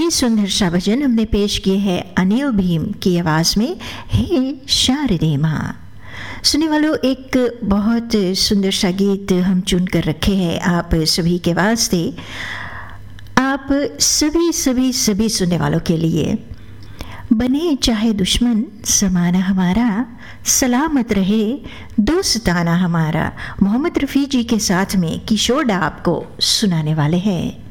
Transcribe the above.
ये सुंदर सा भजन हमने पेश किए हैं अनिल भीम की आवाज़ में, हे शारदे माँ। सुनने वालों, एक बहुत सुंदर सा गीत हम चुन कर रखे हैं आप सभी के वास्ते, आप सभी सभी सभी सुनने वालों के लिए। बने चाहे दुश्मन समाना हमारा, सलामत रहे दोस्ताना हमारा। मोहम्मद रफ़ी जी के साथ में किशोर दा आपको सुनाने वाले हैं।